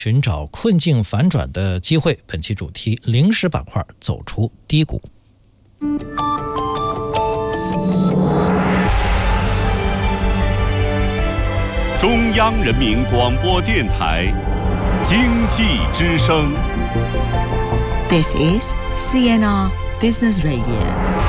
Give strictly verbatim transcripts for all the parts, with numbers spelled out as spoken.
寻找困境反转的机会，本期主题零食板块走出低谷。 中央人民广播电台经济之声 This is C N R Business Radio。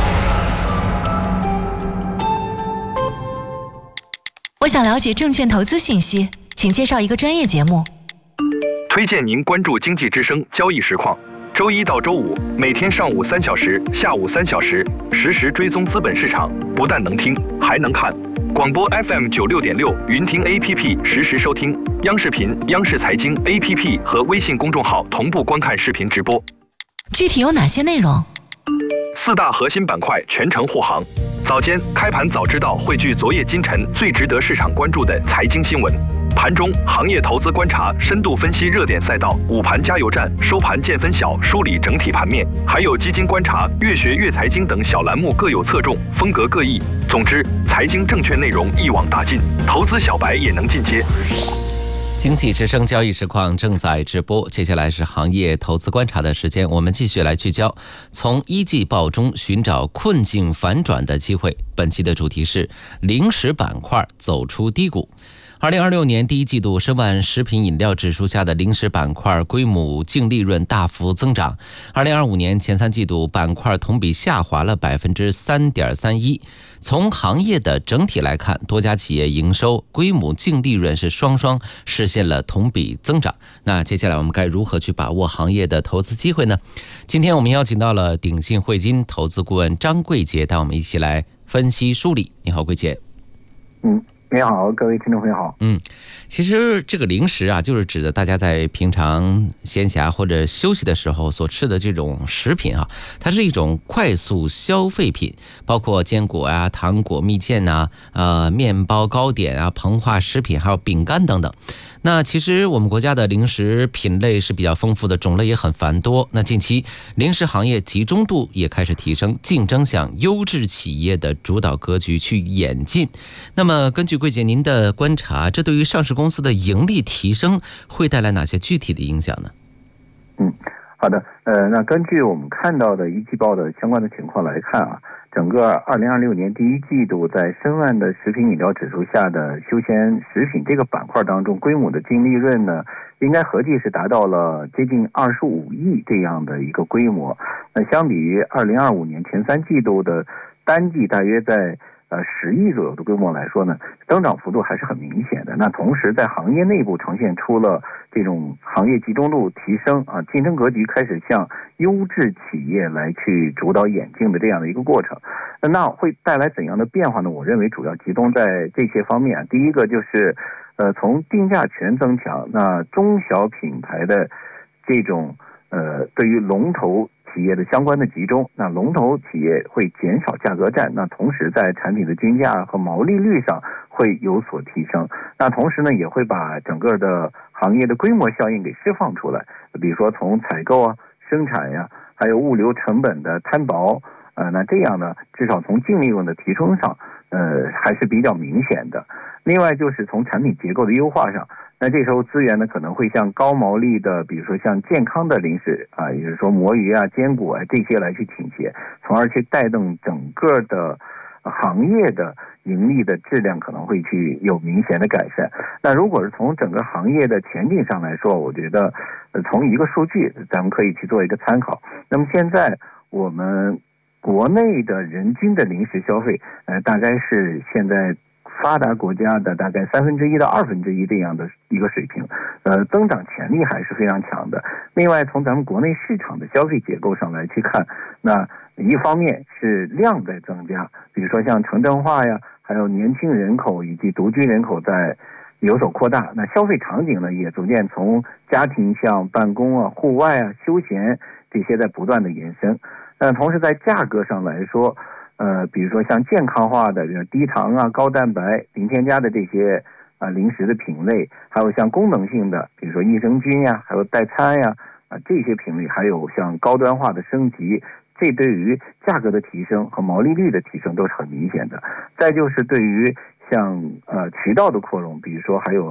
我想了解证券投资信息，请介绍一个专业节目。 推荐您关注经济之声交易实况，周一到周五每天上午三小时、下午三小时，实时追踪资本市场，不但能听，还能看。广播 F M 九六点六，云听 A P P 实时收听，央视频、央视财经 A P P 和微信公众号同步观看视频直播。 具体有哪些内容？ 四大核心板块全程护航。早间开盘早知道汇聚昨夜今晨最值得市场关注的财经新闻。盘中行业投资观察深度分析热点赛道，午盘加油站收盘见分晓，梳理整体盘面，还有基金观察、越学越财经等小栏目各有侧重，风格各异。总之，财经证券内容一网打尽，投资小白也能进阶。 经济之声交易实况正在直播，接下来是行业投资观察的时间，我们继续来聚焦从一季报中寻找困境反转的机会。本期的主题是零食板块走出低谷。二零二六年第一季度，申万食品饮料指数下的零食板块规模净利润大幅增长。二零二五年前三季度，板块同比下滑了百分之三点三一。从行业的整体来看，多家企业营收、规模、净利润是双双实现了同比增长。那接下来我们该如何去把握行业的投资机会呢？今天我们邀请到了鼎信汇金投资顾问张贵杰，带我们一起来分析梳理。你好，贵杰。 嗯。你好，各位听众朋友好。 嗯，其实这个零食啊，就是指的大家在平常闲暇或者休息的时候所吃的这种食品啊，它是一种快速消费品，包括坚果啊、糖果、蜜饯啊、呃面包、糕点啊、膨化食品，还有饼干等等。那其实我们国家的零食品类是比较丰富的，种类也很繁多。那近期零食行业集中度也开始提升，竞争向优质企业的主导格局去演进。那么根据贵姐您的观察，这对于上市公司的盈利提升会带来哪些具体的影响呢？ 嗯，好的，呃，那根据我们看到的一季报的相关的情况来看啊，整个二零二六年第一季度，在申万的食品饮料指数下的休闲食品这个板块当中，规模的净利润呢，应该合计是达到了接近二十五亿这样的一个规模。那相比于二零二五年前三季度的单季大约在呃十亿左右的规模来说呢，增长幅度还是很明显的。那同时在行业内部呈现出了这种行业集中度提升啊，竞争格局开始向优质企业来去主导演进的这样的一个过程。那会带来怎样的变化呢？我认为主要集中在这些方面。第一个就是呃从定价权增强，那中小品牌的这种呃对于龙头企业的相关的集中，那龙头企业会减少价格战，那同时在产品的均价和毛利率上会有所提升。那同时呢，也会把整个的行业的规模效应给释放出来，比如说从采购啊、生产呀、啊，还有物流成本的摊薄，呃，那这样呢，至少从净利润的提升上，呃，还是比较明显的。另外就是从产品结构的优化上。那这时候资源呢可能会向高毛利的，比如说像健康的零食啊，也就是说魔芋啊、坚果啊这些来去倾斜，从而去带动整个的行业的盈利的质量可能会去有明显的改善。那如果是从整个行业的前景上来说，我觉得呃从一个数据咱们可以去做一个参考。那么现在我们国内的人均的零食消费，呃，大概是现在发达国家的大概三分之一到二分之一这样的一个水平，呃，增长潜力还是非常强的。另外，从咱们国内市场的消费结构上来去看，那一方面是量在增加，比如说像城镇化呀，还有年轻人口以及独居人口在有所扩大，那消费场景呢也逐渐从家庭向办公啊、户外啊、休闲这些在不断的延伸。那同时在价格上来说，呃，比如说像健康化的，比如低糖啊、高蛋白、零添加的这些啊、呃、零食的品类，还有像功能性的，比如说益生菌呀，还有代餐呀啊、呃、这些品类，还有像高端化的升级，这对于价格的提升和毛利率的提升都是很明显的。再就是对于像呃渠道的扩容，比如说还有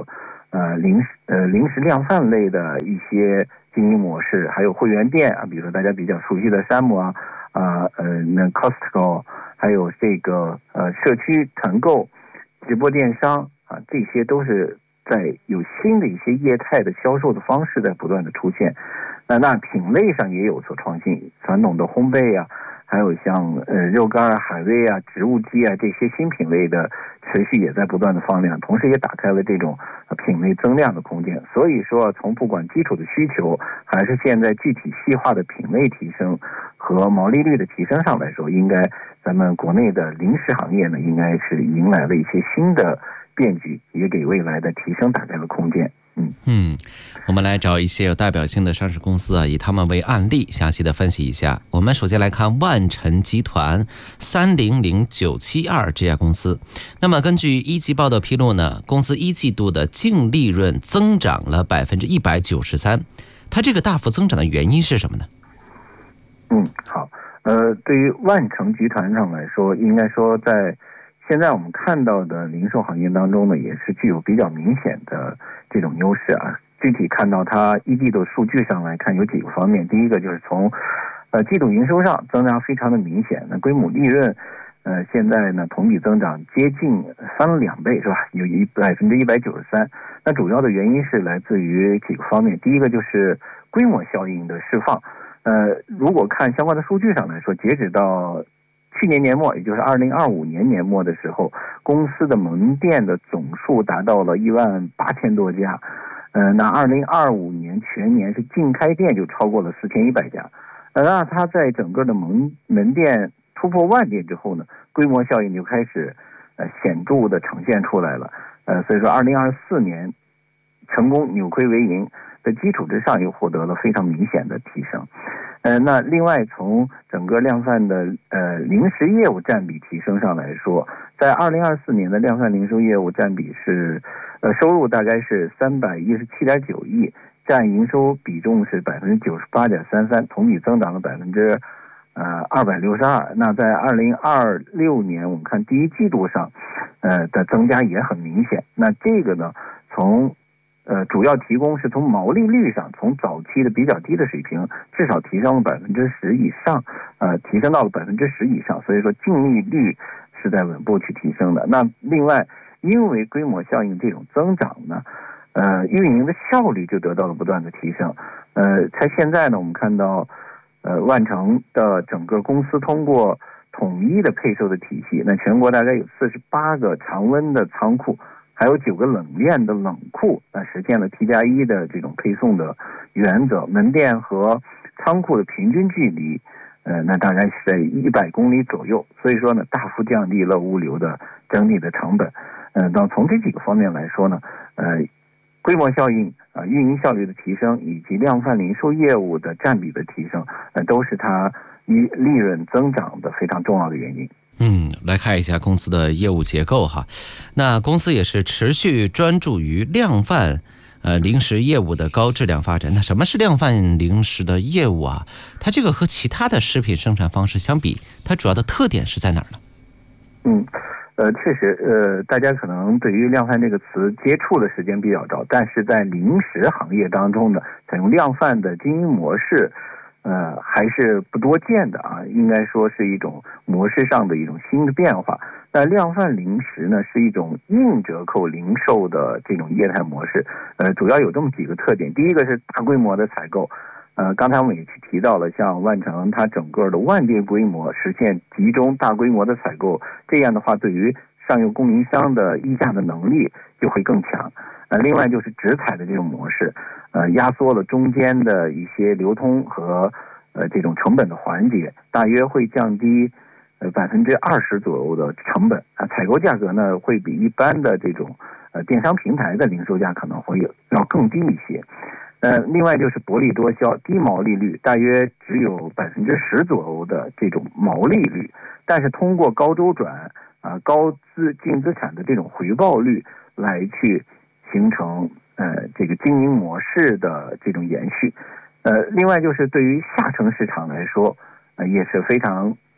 呃零食呃零食量贩类的一些经营模式，还有会员店啊，比如说大家比较熟悉的山姆啊啊呃那 Costco， 还有这个呃社区团购、直播电商啊，这些都是在有新的一些业态的销售的方式在不断的出现。那那品类上也有所创新，传统的烘焙啊，还有像呃肉干啊、海味啊、植物基啊这些新品类的持续也在不断的放量，同时也打开了这种品类增量的空间。所以说，从不管基础的需求，还是现在具体细化的品类提升和毛利率的提升上来说，应该咱们国内的零食行业呢，应该是迎来了一些新的变局，也给未来的提升打开了空间。嗯嗯，我们来找一些有代表性的上市公司啊，以他们为案例，详细的分析一下。我们首先来看万晨集团三零零九七二这家公司。那么根据一季报的披露呢，公司一季度的净利润增长了百分之一百九十三。它这个大幅增长的原因是什么呢？ 嗯，好，呃，对于万城集团上来说，应该说在现在我们看到的零售行业当中呢，也是具有比较明显的这种优势啊。具体看到它一季度数据上来看，有几个方面。第一个就是从呃季度营收上增长非常的明显，那归母利润呃现在呢同比增长接近翻了两倍，是吧？有一百分之一百九十三。那主要的原因是来自于几个方面。第一个就是规模效应的释放。呃，如果看相关的数据上来说，截止到去年年末，也就是二零二五年年末的时候，公司的门店的总数达到了一万八千多家。呃，那二零二五年全年是净开店就超过了四千一百家。呃，那它在整个的门门店突破万店之后呢，规模效应就开始呃显著的呈现出来了。呃，所以说二零二四年成功扭亏为盈的基础之上，又获得了非常明显的提升。呃，那另外从整个量贩的呃零食业务占比提升上来说，在二零二四年的量贩零售业务占比是呃收入大概是三百一十七点九亿，占营收比重是百分之九十八点三三，同比增长了百分之呃二百六十二。那在二零二六年，我们看第一季度上，呃的增加也很明显。那这个呢，从呃，主要提供是从毛利率上，从早期的比较低的水平，至少提升了百分之十以上，呃，提升到了百分之十以上。所以说净利率是在稳步去提升的。那另外，因为规模效应这种增长呢，呃，运营的效率就得到了不断的提升。呃，在现在呢，我们看到，呃，万城的整个公司通过统一的配售的体系，那全国大概有四十八个常温的仓库。还有九个冷链的冷库，呃，实现了 T 加一的这种配送的原则。门店和仓库的平均距离，呃，那大概是在一百公里左右。所以说呢，大幅降低了物流的整体的成本。呃，那从这几个方面来说呢，呃，规模效应啊、呃，运营效率的提升，以及量贩零售业务的占比的提升，呃，都是它利利润增长的非常重要的原因。 嗯，来看一下公司的业务结构哈。那公司也是持续专注于量贩呃零食业务的高质量发展。那什么是量贩零食的业务啊？它这个和其他的食品生产方式相比，它主要的特点是在哪儿呢？ 嗯，呃，确实，呃，大家可能对于量贩这个词接触的时间比较早，但是在零食行业当中呢，采用量贩的经营模式。呃，还是不多见的啊，应该说是一种模式上的一种新的变化。那量贩零食呢，是一种硬折扣零售的这种业态模式。呃，主要有这么几个特点。第一个是大规模的采购。呃，刚才我们也去提到了，像万城它整个的万店规模实现集中大规模的采购，这样的话，对于上游供应商的议价的能力就会更强。呃，另外就是直采的这种模式。呃，压缩了中间的一些流通和呃这种成本的环节，大约会降低呃百分之二十左右的成本啊。采购价格呢会比一般的这种呃电商平台的零售价可能会要更低一些。呃，另外就是薄利多销，低毛利率，大约只有百分之十左右的这种毛利率，但是通过高周转啊、呃、高资净资产的这种回报率来去形成。呃，这个经营模式的这种延续，呃，另外就是对于下沉市场来说，呃，也是非常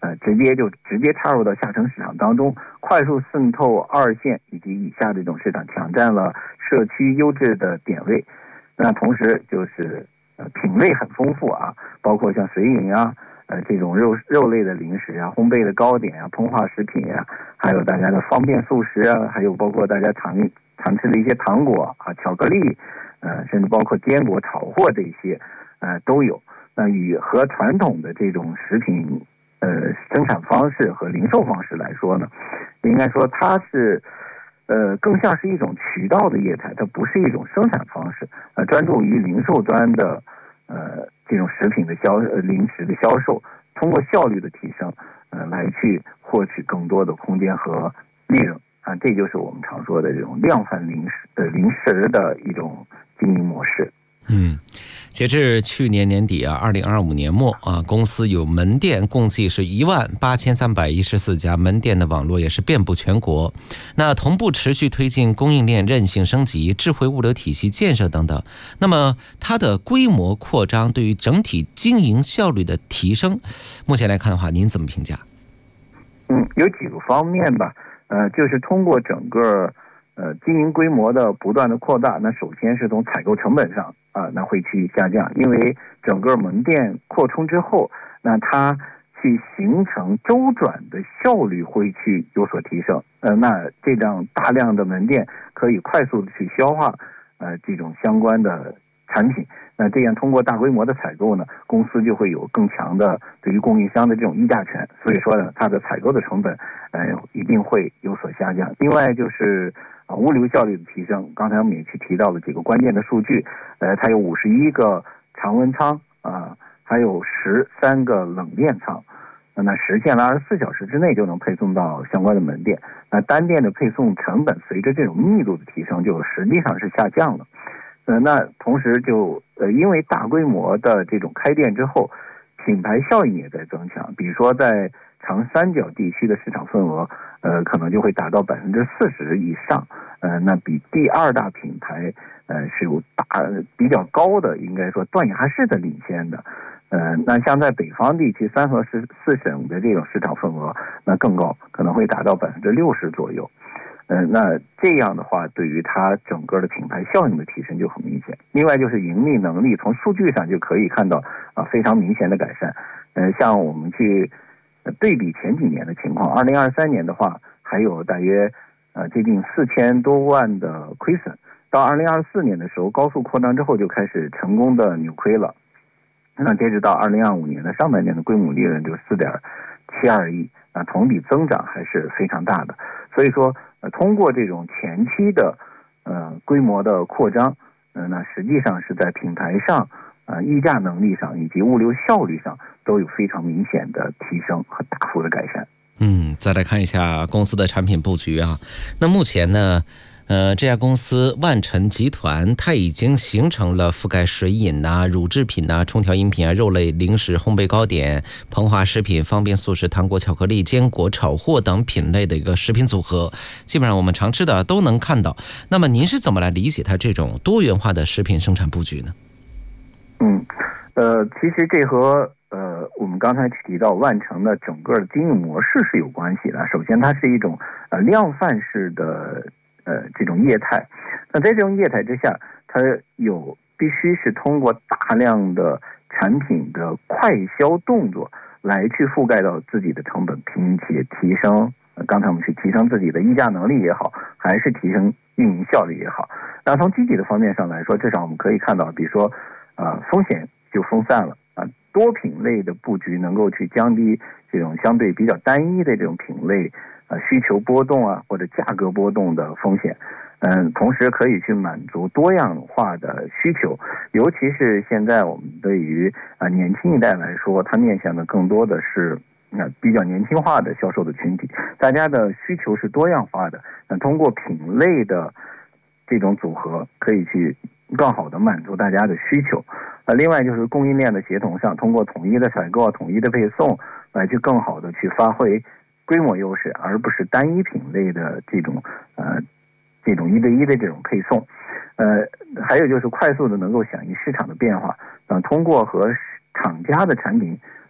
呃直接就直接插入到下沉市场当中，快速渗透二线以及以下的这种市场，抢占了社区优质的点位。那同时就是呃品类很丰富啊，包括像水饮啊，呃这种肉肉类的零食啊，烘焙的糕点啊，膨化食品啊，还有大家的方便速食啊，还有包括大家常常吃的一些糖果啊、巧克力，呃甚至包括坚果、炒货这些，呃都有。那与和传统的这种食品呃生产方式和零售方式来说呢，应该说它是呃更像是一种渠道的业态，它不是一种生产方式，呃专注于零售端的呃这种食品的销呃零食的销售，通过效率的提升呃来去获取更多的空间和利润啊，这就是我们常说的这种量贩零食呃零食的一种经营模式。 嗯，截至去年年底啊，二零二五年末啊，公司有门店共计是一万八千三百一十四家，门店的网络也是遍布全国。那同步持续推进供应链韧性升级、智慧物流体系建设等等。那么它的规模扩张对于整体经营效率的提升，目前来看的话，您怎么评价？ 嗯，有几个方面吧，呃，就是通过整个呃经营规模的不断的扩大，那首先是从采购成本上。啊，那会去下降，因为整个门店扩充之后，那它去形成周转的效率会去有所提升。呃，那这样大量的门店可以快速的去消化呃这种相关的产品。那这样通过大规模的采购呢，公司就会有更强的对于供应商的这种议价权。所以说呢，它的采购的成本呃一定会有所下降。另外就是啊，物流效率的提升，刚才我们也去提到了几个关键的数据，呃，它有五十一个常温仓啊，还有十三个冷链仓，那实现了二十四小时之内就能配送到相关的门店。那单店的配送成本随着这种密度的提升，就实际上是下降了。呃，那同时就呃，因为大规模的这种开店之后，品牌效应也在增强，比如说在长三角地区的市场份额，呃，可能就会达到百分之四十以上，呃，那比第二大品牌，呃，是有大比较高的，应该说断崖式的领先的，呃，那像在北方地区三河市四省的这种市场份额，那更高，可能会达到百分之六十左右，呃，那这样的话，对于它整个的品牌效应的提升就很明显。另外就是盈利能力，从数据上就可以看到啊，非常明显的改善，呃，像我们去。对比前几年的情况，二零二三年的话，还有大约呃接近四千多万的亏损。到二零二四年的时候，高速扩张之后就开始成功的扭亏了。那截止到二零二五年的上半年的归母利润就四点七二亿，那同比增长还是非常大的。所以说，呃，通过这种前期的呃规模的扩张，呃，那实际上是在品牌上。呃，议价能力上以及物流效率上都有非常明显的提升和大幅的改善。 嗯，再来看一下公司的产品布局啊。那目前呢，呃，这家公司万晨集团它已经形成了覆盖水饮啊、乳制品啊、冲调饮品啊、肉类零食、烘焙糕点、膨化食品、方便速食、糖果、巧克力、坚果、炒货等品类的一个食品组合，基本上我们常吃的都能看到。那么您是怎么来理解它这种多元化的食品生产布局呢？ 嗯，呃，其实这和呃我们刚才提到万城的整个的经营模式是有关系的。首先，它是一种呃量贩式的呃这种业态。那在这种业态之下，它有必须是通过大量的产品的快销动作来去覆盖到自己的成本，并且提升。呃、刚才我们去提升自己的议价能力也好，还是提升运营效率也好。那从积极的方面上来说，至少我们可以看到，比如说。啊，风险就分散了啊，多品类的布局能够去降低这种相对比较单一的这种品类啊需求波动啊或者价格波动的风险，嗯，同时可以去满足多样化的需求，尤其是现在我们对于啊年轻一代来说，它面向的更多的是啊比较年轻化的销售的群体，大家的需求是多样化的，那通过品类的这种组合可以去。更好的满足大家的需求，呃，另外就是供应链的协同上，通过统一的采购、统一的配送，来去更好的去发挥规模优势，而不是单一品类的这种呃这种一对一的这种配送，呃，还有就是快速的能够响应市场的变化，呃，通过和厂家的产品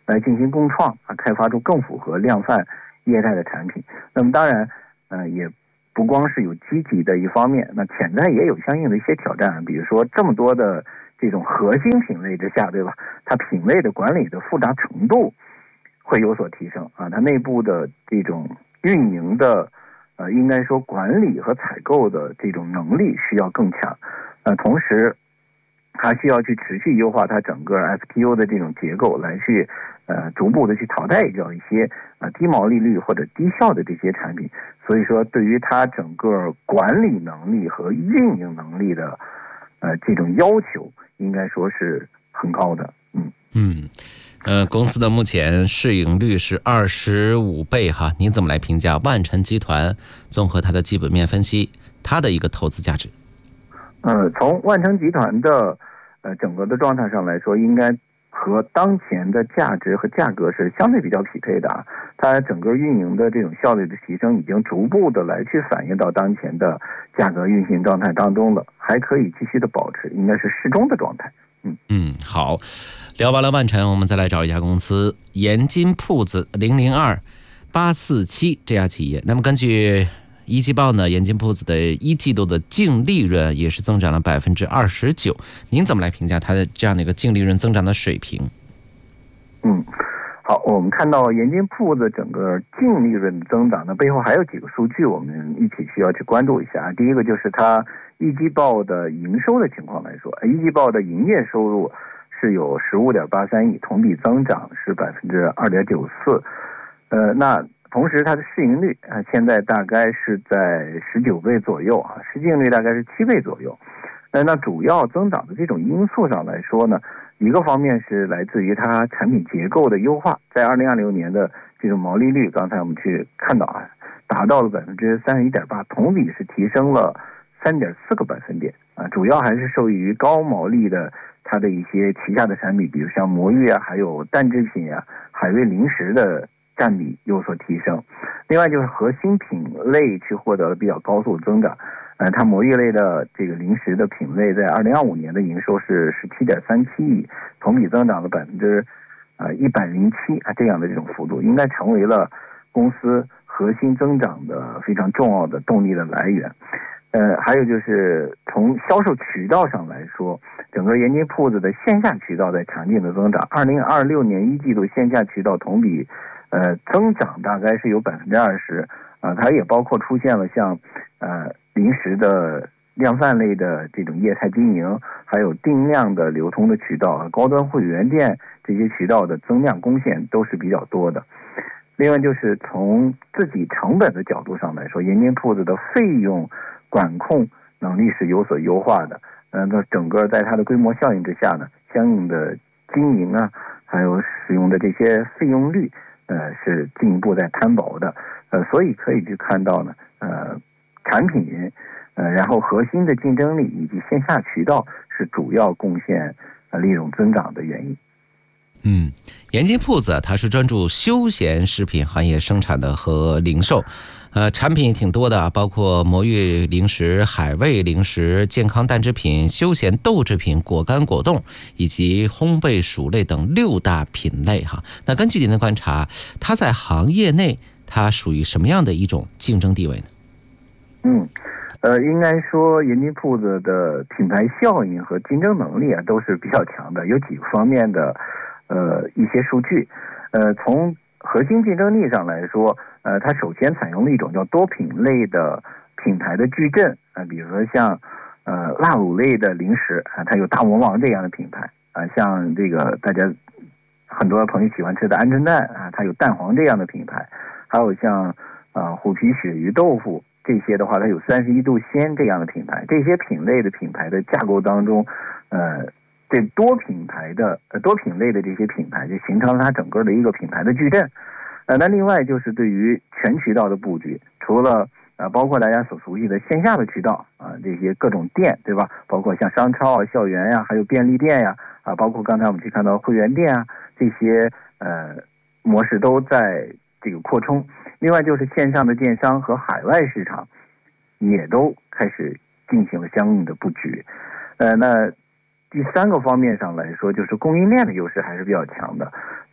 来进行共创啊，开发出更符合量贩业态的产品。那么当然，呃，也不光是有积极的一方面，那潜在也有相应的一些挑战，比如说这么多的这种核心品类之下，对吧？它品类的管理的复杂程度会有所提升啊，它内部的这种运营的，呃，应该说管理和采购的这种能力需要更强，呃，同时它需要去持续优化它整个 S K U 的这种结构，来去呃逐步的去淘汰掉一些呃低毛利率或者低效的这些产品。所以说，对于它整个管理能力和运营能力的呃这种要求，应该说是很高的。嗯嗯，呃，公司的目前市盈率是二十五倍哈，您怎么来评价万晨集团综合它的基本面分析，它的一个投资价值？ 呃，从万晨集团的呃整个的状态上来说，应该和当前的价值和价格是相对比较匹配的啊。它整个运营的这种效率的提升，已经逐步的来去反映到当前的价格运行状态当中了，还可以继续的保持，应该是适中的状态。嗯嗯，好，聊完了万晨，我们再来找一家公司，盐津铺子零零二八四七这家企业。那么根据一季报呢，盐津铺子的一季度的净利润也是增长了百分之二十九。您怎么来评价它的这样的一个净利润增长的水平？ 嗯，好，我们看到盐津铺子整个净利润的增长呢，背后还有几个数据，我们一起需要去关注一下。第一个就是它一季报的营收的情况来说，一季报的营业收入是有十五点八三亿，同比增长是百分之二点九四。呃，那同时它的市盈率啊，现在大概是在十九倍左右啊，市净率大概是七倍左右。呃，那主要增长的这种因素上来说呢，一个方面是来自于它产品结构的优化，在二零二六年的这种毛利率，刚才我们去看到啊，达到了百分之三十一点八，同比是提升了三点四个百分点啊，主要还是受益于高毛利的它的一些旗下的产品，比如像魔芋啊，还有蛋制品啊、海瑞零食的占比有所提升。另外就是核心品类去获得了比较高速增长，呃，它魔芋类的这个零食的品类在二零二五年的营收是十七点三七亿，同比增长了百分之呃一百零七啊，这样的这种幅度，应该成为了公司核心增长的非常重要的动力的来源。呃，还有就是从销售渠道上来说，整个盐津铺子的线下渠道在强劲的增长。二零二六年一季度线下渠道同比，呃，增长大概是有百分之二十啊，它也包括出现了像呃零食的量贩类的这种业态经营，还有定量的流通的渠道、高端会员店这些渠道的增量贡献都是比较多的。另外就是从自己成本的角度上来说，盐津铺子的费用管控能力是有所优化的，呃，那整个在它的规模效应之下呢，相应的经营啊，还有使用的这些费用率，呃，是进一步在摊薄的，呃，所以可以去看到呢，呃，产品，呃，然后核心的竞争力以及线下渠道是主要贡献呃利润增长的原因。 嗯，盐津铺子它是专注休闲食品行业生产的和零售，呃，产品挺多的，包括魔芋零食、海味零食、健康蛋制品、休闲豆制品、果干果冻以及烘焙薯类等六大品类哈。那根据您的观察，它在行业内它属于什么样的一种竞争地位呢？ 嗯，呃，应该说盐津铺子的品牌效应和竞争能力啊都是比较强的，有几个方面的呃一些数据，呃，从核心竞争力上来说，呃，它首先采用了一种叫多品类的品牌的矩阵啊、呃，比如说像呃辣乳类的零食啊，它有大魔王这样的品牌啊、呃，像这个大家很多朋友喜欢吃的鹌鹑蛋啊，它有蛋黄这样的品牌，还有像呃虎皮鳕鱼豆腐这些的话，它有三十一度鲜这样的品牌，这些品类的品牌的架构当中，呃。这多品牌的呃多品类的这些品牌就形成了它整个的一个品牌的矩阵，呃，那另外就是对于全渠道的布局，除了呃包括大家所熟悉的线下的渠道啊、呃，这些各种店对吧？包括像商超啊、校园呀、啊，还有便利店呀啊、呃，包括刚才我们去看到会员店啊，这些呃模式都在这个扩充。另外就是线上的电商和海外市场也都开始进行了相应的布局，呃，那。第三个方面上来说，就是供应链的优势还是比较强的。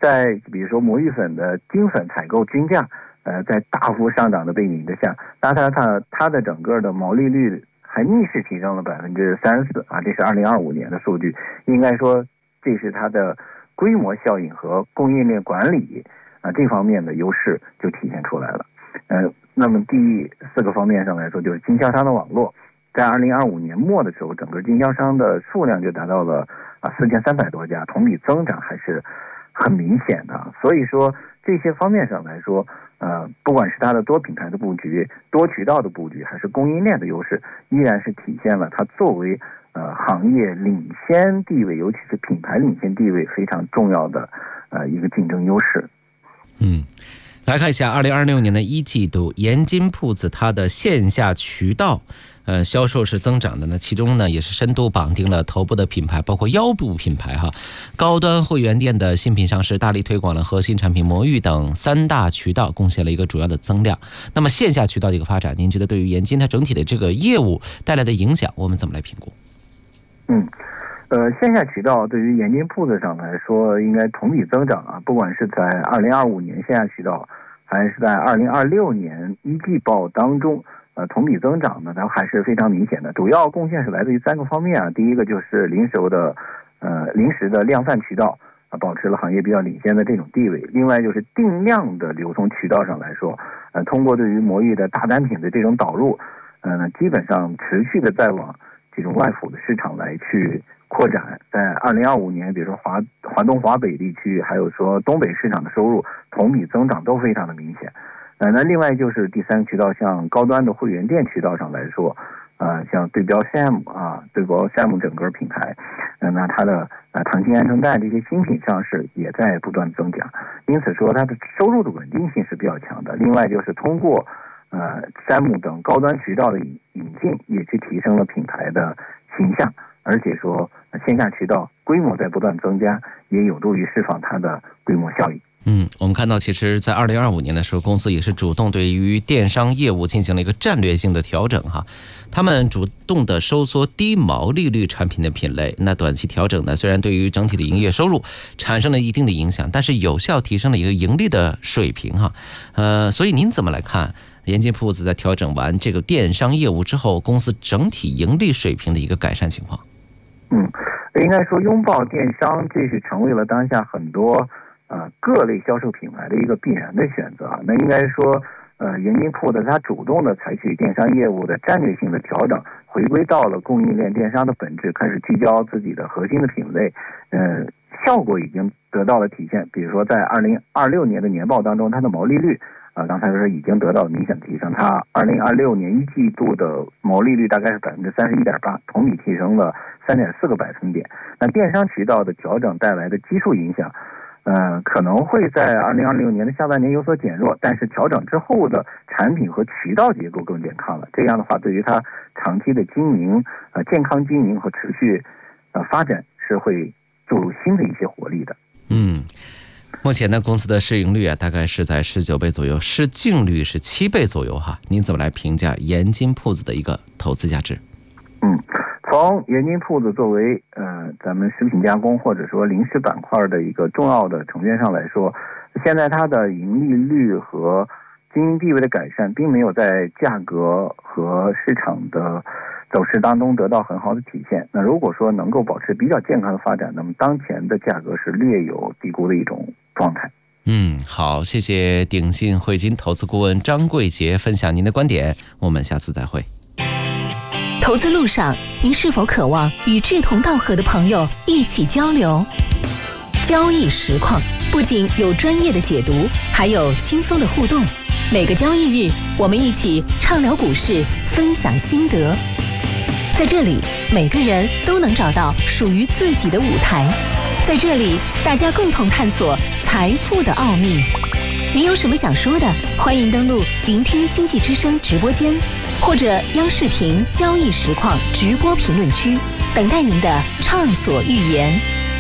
在比如说魔芋粉的精粉采购均价，呃，在大幅上涨的背景之下，那它它它的整个的毛利率还逆势提升了百分之三十四啊，这是二零二五年的数据。应该说，这是它的规模效应和供应链管理啊这方面的优势就体现出来了。呃，那么第四个方面上来说，就是经销商的网络，在二零二五年末的时候，整个经销商的数量就达到了啊四千三百多家，同比增长还是很明显的。所以说这些方面上来说，呃，不管是它的多品牌的布局、多渠道的布局，还是供应链的优势，依然是体现了它作为呃行业领先地位，尤其是品牌领先地位非常重要的呃一个竞争优势。 嗯。来看一下二零二六年的一季度，盐津铺子它的线下渠道呃，销售是增长的呢，其中呢也是深度绑定了头部的品牌，包括腰部品牌哈，高端会员店的新品上市，大力推广了核心产品魔芋等三大渠道，贡献了一个主要的增量。那么线下渠道的一个发展，您觉得对于盐津它整体的这个业务带来的影响，我们怎么来评估？ 嗯。呃，线下渠道对于盐津铺子上来说，应该同比增长啊，不管是在二零二五年线下渠道，还是在二零二六年一季报当中，呃，同比增长呢，它还是非常明显的。主要贡献是来自于三个方面啊，第一个就是零售的，呃，零食的量贩渠道啊，保持了行业比较领先的这种地位。另外就是定量的流通渠道上来说，呃，通过对于魔芋的大单品的这种导入，呃，基本上持续的在往这种外府的市场来去扩展。在二零二五年，比如说华华东华北地区，还有说东北市场的收入同比增长都非常的明显。呃，那另外就是第三个渠道，像高端的会员店渠道上来说，呃，像对标 S A M 啊，对标 S A M 整个品牌，呃，那它的呃糖心安城蛋这些新品上市也在不断增加，因此说它的收入的稳定性是比较强的。另外就是通过呃 S A M 等高端渠道的引引进，也去提升了品牌的形象。而且说线下渠道规模在不断增加，也有助于释放它的规模效应。 嗯，我们看到其实在二零二五年的时候，公司也是主动对于电商业务进行了一个战略性的调整哈，他们主动的收缩低毛利率产品的品类。那短期调整呢，虽然对于整体的营业收入产生了一定的影响，但是有效提升了一个盈利的水平哈。呃，所以您怎么来看盐津铺子在调整完这个电商业务之后，公司整体盈利水平的一个改善情况？ 嗯，应该说拥抱电商，这是成为了当下很多呃各类销售品牌的一个必然的选择。那应该说，呃，盐津铺子它主动的采取电商业务的战略性的调整，回归到了供应链电商的本质，开始聚焦自己的核心的品类，呃，效果已经得到了体现。比如说在二零二六年的年报当中，它的毛利率啊、呃，刚才说已经得到了明显提升。它二零二六年一季度的毛利率大概是百分之三十一点八，同比提升了三点四个百分点。那电商渠道的调整带来的基数影响，呃，可能会在二零二六年的下半年有所减弱，但是调整之后的产品和渠道结构更健康了。这样的话，对于它长期的经营、呃健康经营和持续呃发展是会注入新的一些活力的。 嗯。目前呢，公司的市盈率啊，大概是在十九倍左右，市净率是七倍左右哈。您怎么来评价盐津铺子的一个投资价值？ 嗯，从盐津铺子作为呃咱们食品加工或者说零食板块的一个重要的成员上来说，现在它的盈利率和经营地位的改善，并没有在价格和市场的走势当中得到很好的体现。那如果说能够保持比较健康的发展，那么当前的价格是略有低估的一种状态。 嗯，好，谢谢鼎信汇金投资顾问张桂杰分享您的观点，我们下次再会。 投资路上，您是否渴望与志同道合的朋友一起交流？交易实况不仅有专业的解读，还有轻松的互动。每个交易日，我们一起畅聊股市，分享心得。在这里，每个人都能找到属于自己的舞台。在这里，大家共同探索财富的奥秘。您有什么想说的？欢迎登录聆听经济之声直播间，或者央视频交易实况直播评论区，等待您的畅所欲言。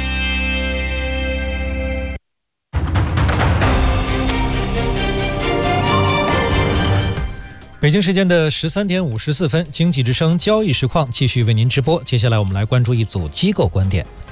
北京时间的十三点五十四分，经济之声交易实况继续为您直播。接下来我们来关注一组机构观点。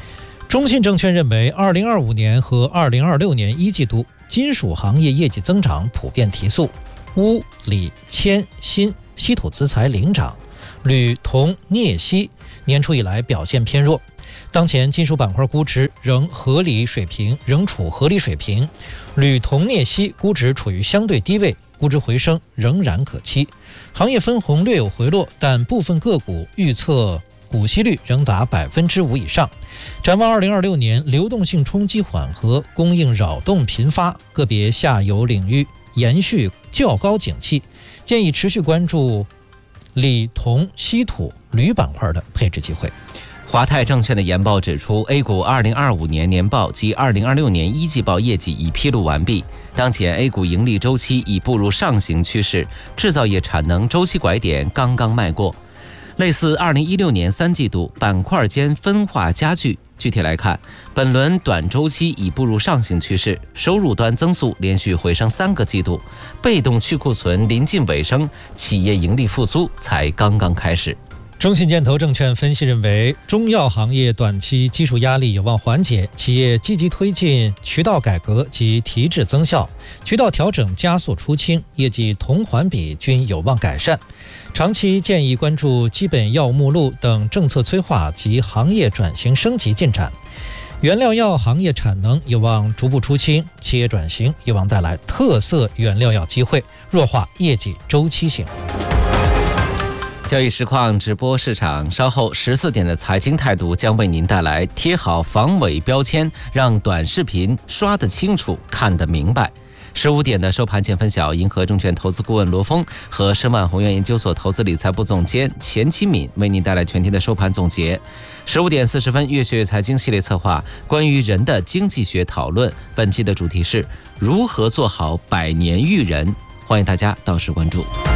中信证券认为，二零二五年和二零二六年一季度金属行业业绩增长普遍提速，钨、锂、铅、锌、稀土资材领涨，铝、铜、镍、锡年初以来表现偏弱。当前金属板块估值仍合理水平，仍处合理水平，铝、铜、镍、锡估值处于相对低位，估值回升仍然可期。行业分红略有回落，但部分个股预测股息率仍达百分之五以上。展望二零二六年，流动性冲击缓和，供应扰动频发，个别下游领域延续较高景气，建议持续关注锂、铜、稀土、铝板块的配置机会。 华泰证券的研报指出 ，A 股二零二五年年报及二零二六年一季报业绩已披露完毕。当前 A 股盈利周期已步入上行趋势，制造业产能周期拐点刚刚迈过。类似二零一六年三季度，板块间分化加剧。具体来看，本轮短周期已步入上行趋势，收入端增速连续回升三个季度，被动去库存临近尾声，企业盈利复苏才刚刚开始。 中信建投证券分析认为，中药行业短期技术压力有望缓解，企业积极推进渠道改革及提质增效，渠道调整加速出清，业绩同环比均有望改善。长期建议关注基本药物目录等政策催化及行业转型升级进展。原料药行业产能有望逐步出清，企业转型有望带来特色原料药机会，弱化业绩周期性。 交易实况直播市场，稍后十四点的财经态度将为您带来贴好防伪标签，让短视频刷得清楚，看得明白。十五点的收盘前分晓，银河证券投资顾问罗峰和申万宏源研究所投资理财部总监钱启敏为您带来全天的收盘总结。十五点四十分，越学越财经系列策划关于人的经济学讨论，本期的主题是如何做好百年育人，欢迎大家到时关注。